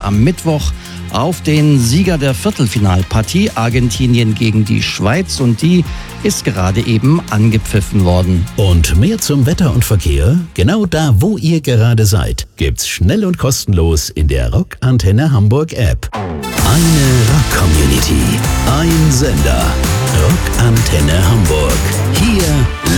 am Mittwoch auf den Sieger der Viertelfinalpartie, Argentinien gegen die Schweiz, und die ist gerade eben angepfiffen worden. Und mehr zum Wetter und Verkehr, genau da, wo ihr gerade seid, gibt's schnell und kostenlos in der Rock Antenne Hamburg App. Eine Rock-Community, ein Sender. Rock Antenne Hamburg. Hier